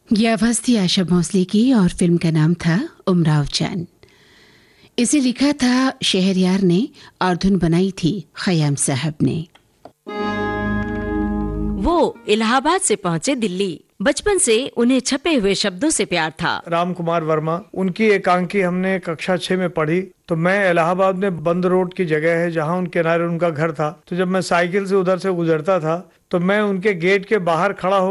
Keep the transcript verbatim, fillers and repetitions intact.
ये आवाज थी आशा भोसले की और फिल्म का नाम था उमराव जान। इसे लिखा था शहरयार ने और धुन बनाई थी खयाम साहब ने। वो इलाहाबाद से पहुंचे दिल्ली। बचपन से उन्हें छपे हुए शब्दों से प्यार था। राम कुमार वर्मा, उनकी एकांकी हमने कक्षा छह में पढ़ी। तो मैं इलाहाबाद में बंद रोड की जगह है जहाँ उन किनारे उनका घर था। तो जब मैं साइकिल से उधर से गुजरता था तो मैं उनके गेट के बाहर खड़ा हो